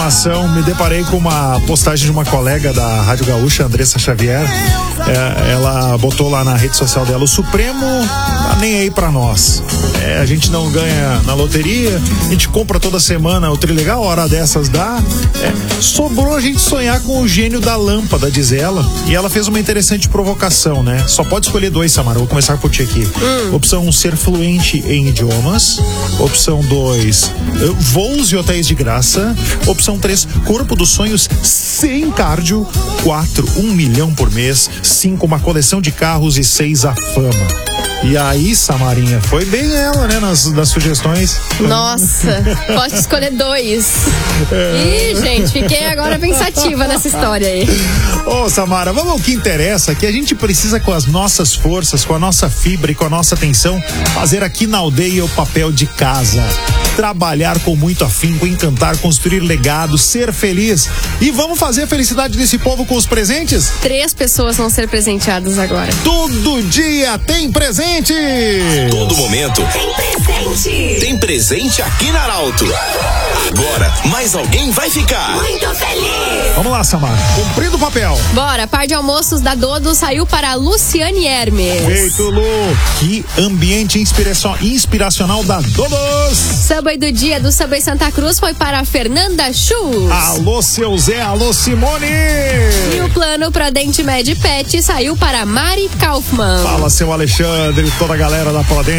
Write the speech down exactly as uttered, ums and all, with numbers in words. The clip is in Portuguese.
Me deparei com uma postagem de uma colega da Rádio Gaúcha, Andressa Xavier. É, ela botou lá na rede social dela: o Supremo tá nem aí pra nós. É, a gente não ganha na loteria, a gente compra toda semana o Trilegal, hora dessas dá. É, sobrou a gente sonhar com o gênio da lâmpada, diz ela. E ela fez uma interessante provocação, né? Só pode escolher dois, Samara. Vou começar por ti aqui. Hum. Opção um, ser fluente em idiomas. Opção dois, voos e hotéis de graça. Opção três, corpo dos sonhos sem cardio. Quatro, um milhão por mês. Cinco, uma coleção de carros. E seis, a fama. E aí, Samarinha, foi bem ela, né, nas, nas sugestões. Nossa, pode escolher dois. É. Ih, gente, fiquei agora pensativa nessa história aí. Ô, Samara, vamos ao que interessa, que a gente precisa, com as nossas forças, com a nossa fibra e com a nossa atenção, fazer aqui na aldeia o papel de casa. Trabalhar com muito afinco, encantar, construir legado, ser feliz. E vamos fazer a felicidade desse povo com os presentes? Três pessoas vão ser presenteadas agora. Todo dia tem presente! Todo momento tem presente. Tem presente aqui na Arauto. Agora, mais alguém vai ficar muito feliz. Vamos lá, Samara. Cumprido o papel. Bora, par de almoços da Dodo saiu para a Luciane Hermes. Feito, Lu. Que ambiente inspiracion... inspiracional da Dodos. Subway do dia do Subway Santa Cruz foi para a Fernanda Schultz. Alô, seu Zé. Alô, Simone. E o plano para Dente Med Pet saiu para a Mari Kaufmann. Fala, seu Alexandre. Toda a galera da Poladente.